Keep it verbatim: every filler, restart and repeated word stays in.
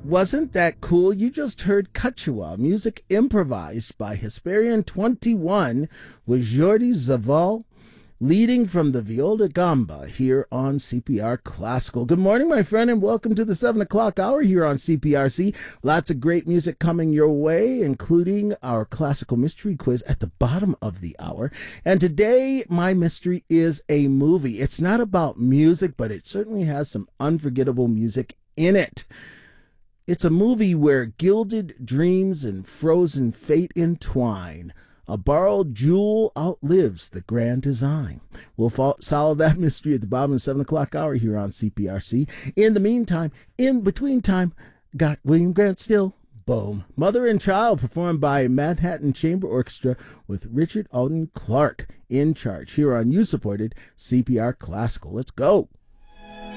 Wasn't that cool? You just heard Quechua, music improvised by Hesperian twenty-one with Jordi Zaval, leading from the Viola Gamba here on C P R Classical. Good morning, my friend, and welcome to the seven o'clock hour here on C P R C. Lots of great music coming your way, including our classical mystery quiz at the bottom of the hour. And today, my mystery is a movie. It's not about music, but it certainly has some unforgettable music in it. It's a movie where gilded dreams and frozen fate entwine. A borrowed jewel outlives the grand design. We'll fo- solve that mystery at the bottom of the seven o'clock hour here on C P R C. In the meantime, in between time, got William Grant Still. Boom. Mother and Child, performed by Manhattan Chamber Orchestra with Richard Alden Clark in charge here on you-supported C P R Classical. Let's go.